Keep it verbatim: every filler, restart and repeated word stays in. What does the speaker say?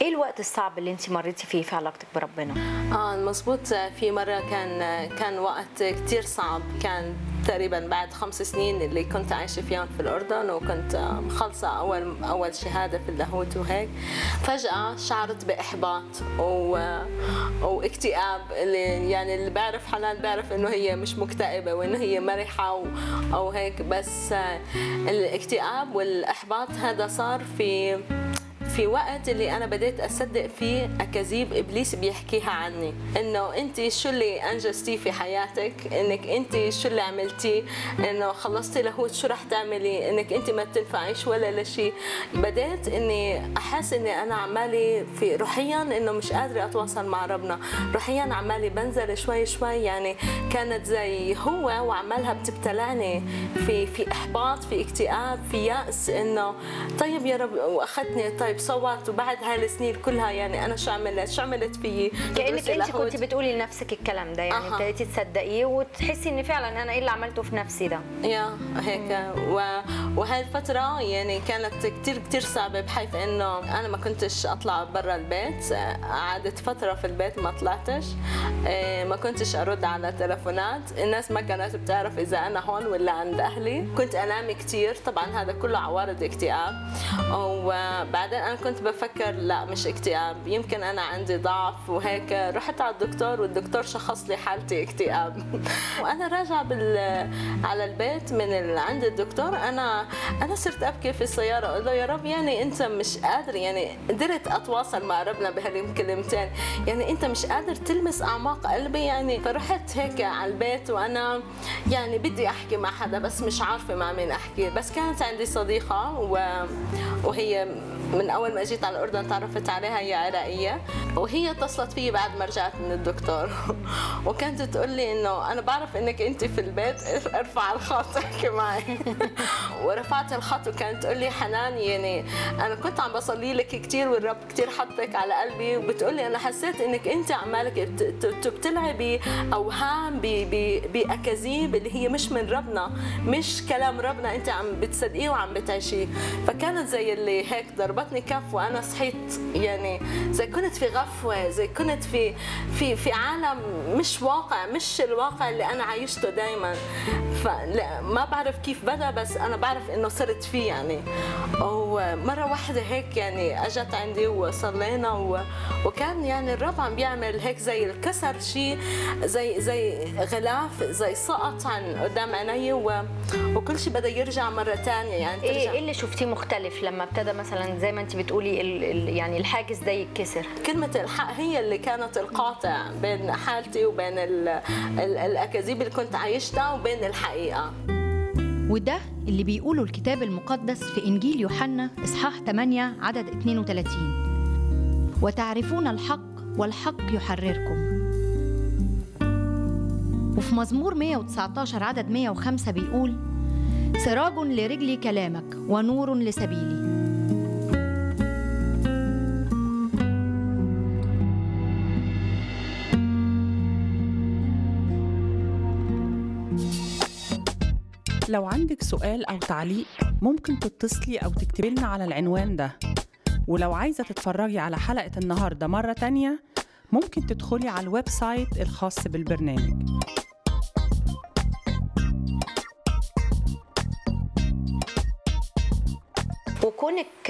ايه الوقت الصعب اللي انت مريتي فيه في علاقتك بربنا؟ اه مظبوط. في مره كان كان وقت كتير صعب، كان تقريبا بعد خمس سنين اللي كنت عايشه فيهم في الاردن، وكنت مخلصه اول اول شهاده في اللاهوت وهيك. فجاه شعرت باحباط و... واكتئاب، اللي يعني اللي بعرف حنان بعرف انه هي مش مكتئبه وانه هي مرحه و... او هيك، بس الاكتئاب والاحباط هذا صار في في وقت اللي انا بديت اصدق فيه اكاذيب ابليس بيحكيها عني، انه انت شو اللي انجزتيه في حياتك، انك انت شو اللي عملتيه، انه خلصتي لاهوت شو رح تعملي، انك انت ما بتنفعيش ولا لشيء. بديت اني احس اني انا عمالي في روحيا انه مش قادره اتواصل مع ربنا، روحيا عمالي بنزل شوي شوي، يعني كانت زي هو وعمالها بتبتلعني في في احباط، في اكتئاب، في يأس، انه طيب يا رب واخذتني، طيب صوت وبعد هاي السنين كلها يعني انا شو عملت شو عملت فيي. كأنك انت كنت بتقولي لنفسك الكلام ده، يعني ابتديتي تصدقيه وتحسي ان فعلا انا ايه اللي عملته في نفسي ده. يا هيك. وهاي الفترة يعني كانت كتير كتير صعبة، بحيث انه انا ما كنتش اطلع برا البيت، قعدت فترة في البيت ما طلعتش، ما كنتش ارد على تلفونات، الناس ما كانت بتعرف اذا انا هون ولا عند اهلي، كنت انام كتير، طبعا هذا كله عوارض اكتئاب. وبعدين انا كنت بفكر لا مش اكتئاب، يمكن انا عندي ضعف وهيك، رحت على الدكتور والدكتور شخص لي حالتي اكتئاب. وانا راجعه بال على البيت من عند الدكتور، انا انا صرت ابكي في السياره، اقول له يا رب يعني انت مش قادر، يعني قدرت اتواصل مع ربنا بهالكلمتين، يعني انت مش قادر تلمس اعماق قلبي يعني. فرحت هيك على البيت وانا يعني بدي احكي مع حدا بس مش عارفه مع مين احكي. بس كانت عندي صديقه و... وهي من اول ما جيت على الاردن تعرفت عليها، هي عراقيه، وهي اتصلت فيي بعد ما رجعت من الدكتور وكانت تقول لي انه انا بعرف انك انت في البيت، ارفع الخط احكي معي. ورفعت الخط وكانت تقول لي حنان يعني انا كنت عم بصلي لك كثير والرب كثير حطك على قلبي، وبتقول لي انا حسيت انك انت عمالك بتبتلعي باوهام باكاذيب اللي هي مش من ربنا، مش كلام ربنا انت عم بتصدقيه وعم بتعيشيه. فكانت زي اللي هيك ضربتني كف، وانا صحيت يعني زي كنت في غفوه، زي كنت في في في عالم مش واقع، مش الواقع اللي انا عايشته دائما. فما بعرف كيف بدا، بس انا بعرف انه صرت فيه يعني. ومره واحده هيك يعني اجت عندي وصلينا و... وكان يعني الرب عم بيعمل هيك زي الكسر شيء، زي زي غلاف زي سقط عن قدام عيني، و... وكل شيء بدا يرجع مره ثانيه يعني ترجع. ايه اللي شفتيه مختلف لما ابتدى مثلا زي ما انت بتقولي ال... ال... يعني الحاجز ده يتكسر؟ كلمه الحق هي اللي كانت القاطع بين حالتي وبين ال... ال... الاكاذيب اللي كنت عايشتها وبين الحقيقه. وده اللي بيقوله الكتاب المقدس في إنجيل يوحنا إصحاح ثمانية عدد اثنين وثلاثين: وتعرفون الحق والحق يحرركم. وفي مزمور مئة وتسعة عشر عدد مئة وخمسة بيقول: سراج لرجلي كلامك ونور لسبيلي. لو عندك سؤال أو تعليق ممكن تتصلي أو تكتبي لنا على العنوان ده. ولو عايزة تتفرجي على حلقة النهاردة مرة تانية ممكن تدخلي على الويب سايت الخاص بالبرنامج. وكونك